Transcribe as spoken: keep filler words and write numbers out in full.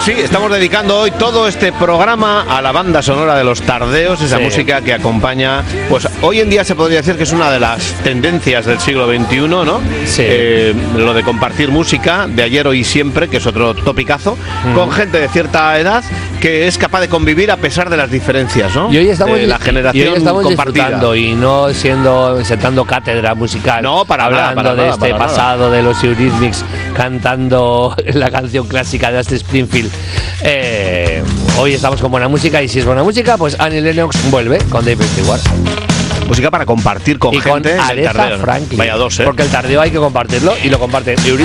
Sí, estamos dedicando hoy todo este programa a la banda sonora de los tardeos, esa sí. música que acompaña, pues hoy en día se podría decir que es una de las tendencias del siglo veintiuno, ¿no? Sí. Eh, lo de compartir música de ayer, hoy y siempre, que es otro topicazo, mm. con gente de cierta edad que es capaz de convivir a pesar de las diferencias, ¿no? Y hoy estamos, de la generación y hoy estamos compartida. disfrutando y no siendo sentando cátedra musical. No, para hablando nada, para de nada, este para pasado nada. de los Eurythmics, cantando la canción clásica de Dusty Springfield. Eh, hoy estamos con buena música y si es buena música, pues Annie Lennox vuelve con David Stewart. Música para compartir con y gente con Aretha tardeo, ¿no? Franklin. Vaya dos, ¿eh? Porque el tardeo hay que compartirlo y lo comparten Eurythmics